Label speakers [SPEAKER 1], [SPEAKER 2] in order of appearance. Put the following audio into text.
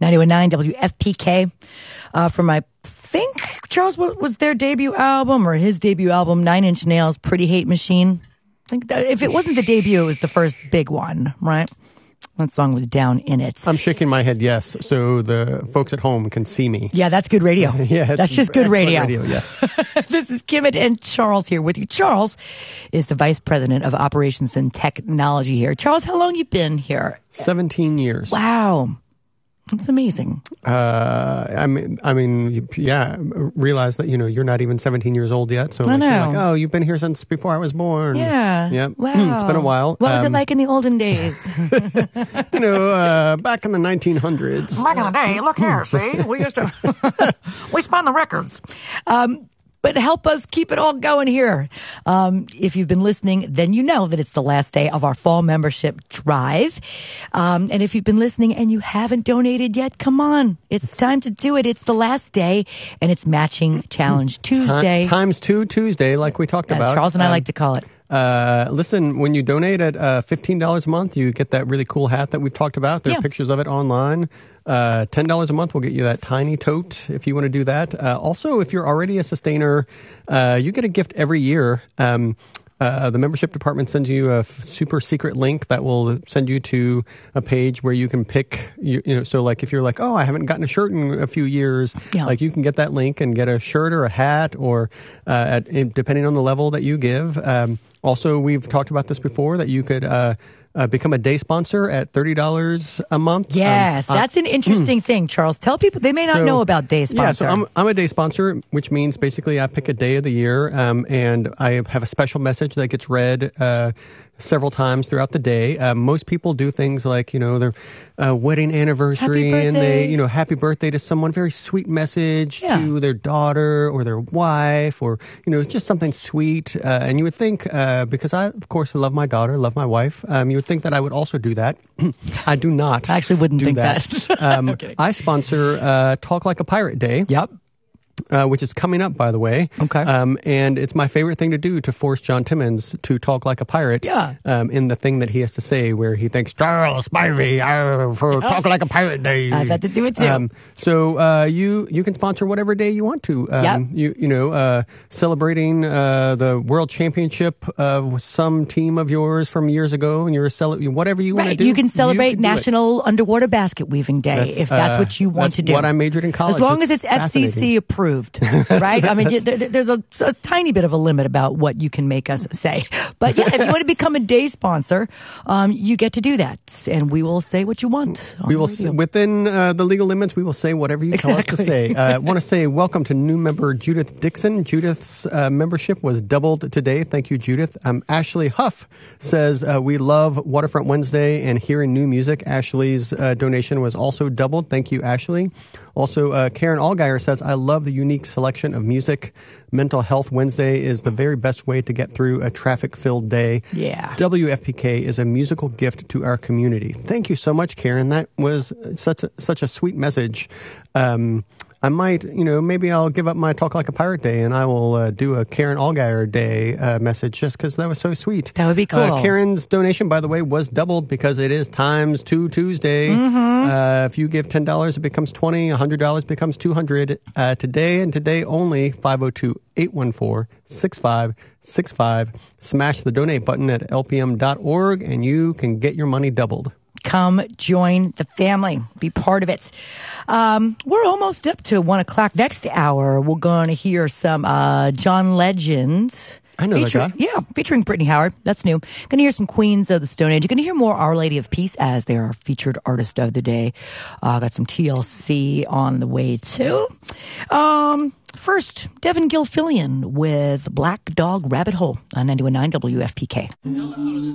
[SPEAKER 1] 91.9 WFPK from, I think, Charles, what was their debut album or his debut album, 9 Inch Nails, Pretty Hate Machine. I think that if it wasn't the debut, it was the first big one, right? That song was Down in It.
[SPEAKER 2] I'm shaking my head yes, so the folks at home can see me.
[SPEAKER 1] Yeah, that's good radio.
[SPEAKER 2] Yeah,
[SPEAKER 1] that's just good radio.
[SPEAKER 2] Yes.
[SPEAKER 1] This is Kimmett and Charles here with you. Charles is the Vice President of Operations and Technology here. Charles, how long you been here?
[SPEAKER 2] 17 years.
[SPEAKER 1] Wow. That's amazing.
[SPEAKER 2] I mean, yeah. Realize that you're not even 17 years old yet. So
[SPEAKER 1] I know.
[SPEAKER 2] You're like, oh, you've been here since before I was born.
[SPEAKER 1] Yeah.
[SPEAKER 2] Yep.
[SPEAKER 1] Wow.
[SPEAKER 2] It's been a while.
[SPEAKER 1] What was it like in the olden days?
[SPEAKER 2] Back in the 1900s.
[SPEAKER 1] Back in the day, look here. See, we used to we spun the records. But help us keep it all going here. If you've been listening, then you know that it's the last day of our fall membership drive. And if you've been listening and you haven't donated yet, come on. It's time to do it. It's the last day, and it's Matching Challenge Tuesday.
[SPEAKER 2] Times 2 Tuesday, like we talked about.
[SPEAKER 1] Charles and I like to call it.
[SPEAKER 2] Listen, when you donate at $15 a month, you get that really cool hat that we've talked about. There are pictures of it online. $10 a month will get you that tiny tote if you want to do that. Also, if you're already a sustainer, you get a gift every year. The membership department sends you a super secret link that will send you to a page where you can pick, so like if you're like, oh, I haven't gotten a shirt in a few years, like you can get that link and get a shirt or a hat or depending on the level that you give. Also, we've talked about this before, that you could become a day sponsor at $30 a month.
[SPEAKER 1] Yes, that's an interesting thing, Charles. Tell people, they may not know about day sponsor.
[SPEAKER 2] Yeah, so I'm a day sponsor, which means basically I pick a day of the year, and I have a special message that gets read several times throughout the day. Most people do things like, their wedding anniversary, and they, happy birthday to someone, very sweet message to their daughter or their wife, or, just something sweet. And you would think, because I, of course, love my daughter, love my wife, you would think that I would also do that. I do not.
[SPEAKER 1] I actually wouldn't think that.
[SPEAKER 2] Okay. I sponsor Talk Like a Pirate Day.
[SPEAKER 1] Yep.
[SPEAKER 2] Which is coming up, by the way.
[SPEAKER 1] Okay.
[SPEAKER 2] And it's my favorite thing to do, to force John Timmons to talk like a pirate.
[SPEAKER 1] Yeah.
[SPEAKER 2] In the thing that he has to say, where he thanks Charles Spivey for Talk Like a Pirate Day.
[SPEAKER 1] I've had to do it too.
[SPEAKER 2] So you can sponsor whatever day you want to. Celebrating the World Championship of some team of yours from years ago, and you're whatever you want to do.
[SPEAKER 1] You can celebrate National Underwater Basket Weaving Day if that's what you want to do.
[SPEAKER 2] What I majored in college.
[SPEAKER 1] As long as it's FCC approved. Right? I mean, there's a tiny bit of a limit about what you can make us say. But yeah, if you want to become a day sponsor, you get to do that. And we will say what you want.
[SPEAKER 2] We will, within the legal limits, we will say whatever you tell us to say. I want to say welcome to new member Judith Dixon. Judith's membership was doubled today. Thank you, Judith. Ashley Huff says, we love Waterfront Wednesday and hearing new music. Ashley's donation was also doubled. Thank you, Ashley. Also, Karen Allgeier says, I love the unique selection of music. Mental Health Wednesday is the very best way to get through a traffic-filled day.
[SPEAKER 1] Yeah.
[SPEAKER 2] WFPK is a musical gift to our community. Thank you so much, Karen. That was such a sweet message. I might, maybe I'll give up my Talk Like a Pirate Day and I will do a Karen Allgeier Day message, just because that was so sweet.
[SPEAKER 1] That would be cool.
[SPEAKER 2] Karen's donation, by the way, was doubled because it is times 2 Tuesday.
[SPEAKER 1] Mm-hmm.
[SPEAKER 2] If you give $10, it becomes $20. $100 becomes $200. Today and today only, 502-814-6565. Smash the donate button at lpm.org and you can get your money doubled.
[SPEAKER 1] Come join the family. Be part of it. We're almost up to 1 o'clock. Next hour, we're going to hear some John Legend.
[SPEAKER 2] I know that guy.
[SPEAKER 1] Yeah, featuring Brittany Howard. That's new. Going to hear some Queens of the Stone Age. You're going to hear more Our Lady of Peace as they are featured artist of the day. Got some TLC on the way, too. First, Devin Gilfillian with Black Dog Rabbit Hole on 91.9 WFPK.